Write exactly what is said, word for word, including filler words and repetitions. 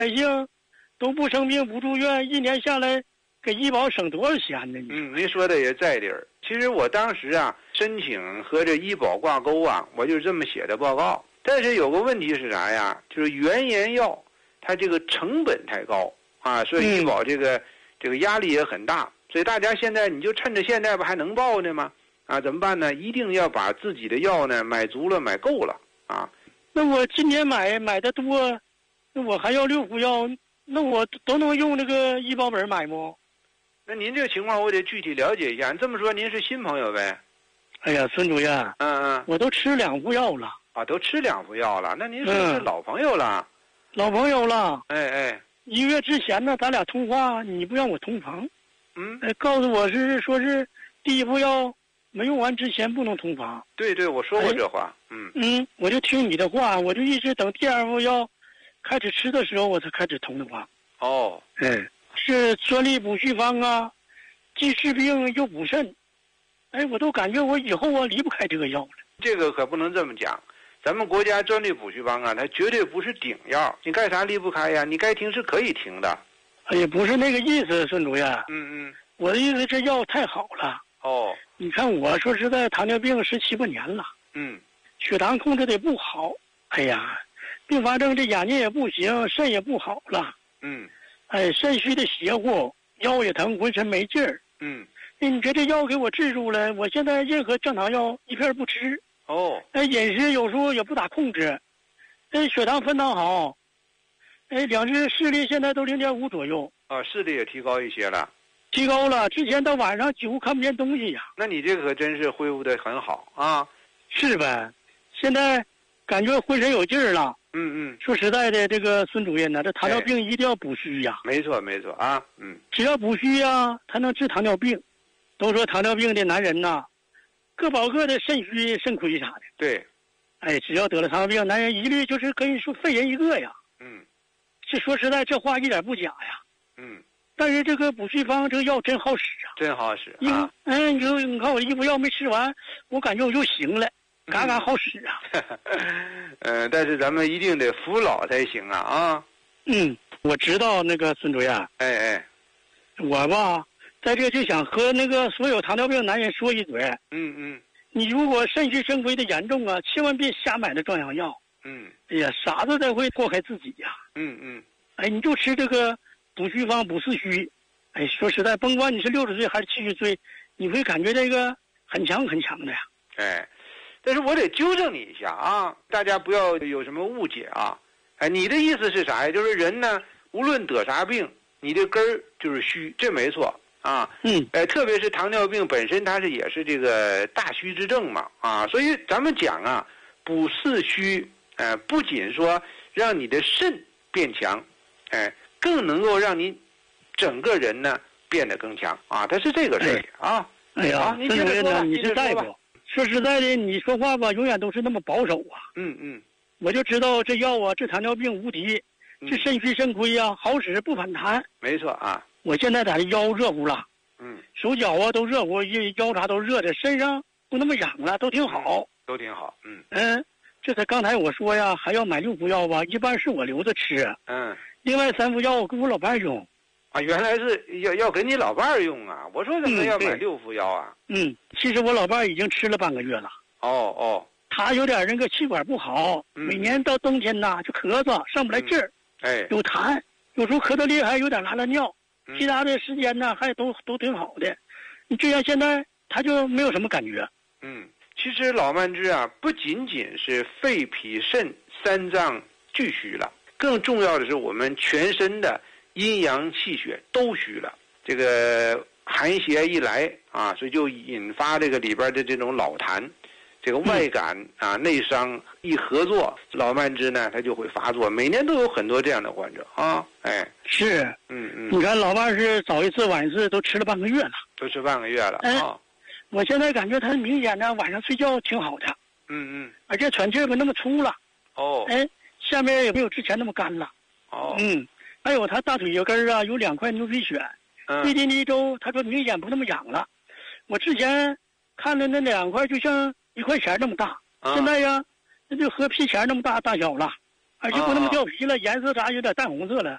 百姓都不生病不住院，一年下来给医保省多少钱呢？ 嗯，您说的也在理儿。其实我当时啊申请和这医保挂钩啊，我就这么写的报告。但是有个问题是啥呀？就是原研药它这个成本太高啊，所以医保这个、嗯、这个压力也很大。所以大家现在你就趁着现在不还能报呢吗？啊，怎么办呢？一定要把自己的药呢买足了，买够了啊。 那我今年买买的多，那我还要六副药，那我都能用那个医保本买吗？ 那您这个情况我得具体了解一下。你这么说，您是新朋友呗？ 哎呀，孙主任， 嗯嗯， 我都吃两副药了。 啊，都吃两副药了，那您是不是老朋友了？ 嗯、老朋友了。 哎哎， 一个月之前呢，咱俩通话，你不让我同房。 嗯， 哎，告诉我是说是第一副药没用完之前不能同房。 对对，我说过这话。哎、嗯嗯，我就听你的话，我就一直等第二副药开始吃的时候，我才开始同的房。 哦， 哎，是专利补虚方啊，既治病又补肾。哎，我都感觉我以后啊离不开这个药了。 这个可不能这么讲。咱们国家专利补虚方啊，它绝对不是顶药，你干啥离不开呀？你该停是可以停的。 哎呀，不是那个意思，孙主任。 嗯嗯。 我的意思，这药太好了。 哦。 你看，我说实在，糖尿病十七八年了。 嗯。 血糖控制的不好，哎呀，并发症这眼睛也不行，肾也不好了。 嗯。 哎，肾虚的邪乎，腰也疼，浑身没劲儿。 嗯。 哎，你这这药给我治住了，我现在任何降糖药一片不吃。 哦， 哎，饮食有时候也不咋控制，哎，血糖分档好，哎，两只视力现在都零点五左右。 啊，视力也提高一些了。 提高了，之前到晚上几乎看不见东西呀。 那你这个可真是恢复的很好啊。 是呗，现在感觉浑身有劲儿了。 嗯嗯。 说实在的，这个孙主任呢，这糖尿病一定要补虚呀。 没错没错啊，嗯。 只要补虚呀，才能治糖尿病。都说糖尿病的男人呐，各保各的，肾虚肾亏啥的。 对。 哎，只要得了糖尿病，男人一律就是可以说废人一个呀。 嗯。 这说实在，这话一点不假呀。 嗯。 但是这个补虚方这个药真好使啊。 真好使啊。嗯，你说你看我一副药没吃完，我感觉我就行了，嘎嘎好使啊。 嗯、呃，但是咱们一定得服老才行啊啊。 嗯，我知道那个孙主任。 哎哎。 我吧。在这就想和那个所有糖尿病男人说一嘴。 嗯嗯。 你如果肾虚肾亏的严重啊，千万别瞎买那壮阳药。 嗯。 哎呀，傻子才会祸害自己呀。 嗯嗯。 哎，你就吃这个补虚方补四虚。哎，说实在，甭管你是六十岁还是七十岁，你会感觉这个很强很强的呀。 哎，但是我得纠正你一下啊，大家不要有什么误解啊。哎，你的意思是啥呀？就是人呢，无论得啥病，你的根儿就是虚，这没错。啊， 嗯， 呃，特别是糖尿病本身，它是也是这个大虚之症嘛，啊，所以咱们讲啊，补四虚，呃，不仅说让你的肾变强，哎、呃，更能够让你整个人呢变得更强啊，它是这个事儿、哎、啊。 哎呀，孙主任呢，你是大夫，说实在的，你说话吧，永远都是那么保守啊。 嗯嗯， 我就知道这药啊，治糖尿病无敌，治肾虚肾亏啊，好使不反弹。 没错啊。 我现在在这腰热乎了， 嗯， 手脚啊都热乎，腰啥都热的，身上不那么痒了，都挺好， 嗯、都挺好，嗯嗯，这才刚才我说呀，还要买六副药吧，一般是我留着吃， 嗯， 另外三副药我给我老伴用， 啊，原来是要要给你老伴儿用啊，我说怎么要买六副药啊？ 嗯，其实我老伴儿已经吃了半个月了， 哦哦， 他有点那个气管不好， 嗯、 每年到冬天呐就咳嗽，上不来劲儿、 嗯，哎， 有痰，有时候咳得厉害，有点拉拉尿。其他的时间呢，还都都挺好的。你这样现在他就没有什么感觉。 嗯，其实老慢支啊，不仅仅是肺脾肾三脏俱虚了，更重要的是我们全身的阴阳气血都虚了。这个寒邪一来啊，所以就引发这个里边的这种老痰。这个外感啊、内伤一合作，老慢支呢，它就会发作。每年都有很多这样的患者啊，哎， 是， 嗯嗯， 你看老伴是早一次晚一次都吃了半个月了， 都吃半个月了、 哎、 啊。 我现在感觉他明显呢晚上睡觉挺好的， 嗯嗯， 而且喘气儿不那么粗了， 哦， 哎，下面也没有之前那么干了， 哦， 嗯，还有他大腿脚根啊有两块牛皮癣， 嗯， 最近的一周他说明显不那么痒了，我之前看的那两块就像一块钱那么大。 啊、 现在呀，那就和皮钱那么大大小了。 而且不那么掉皮了，颜色啥有点淡红色了。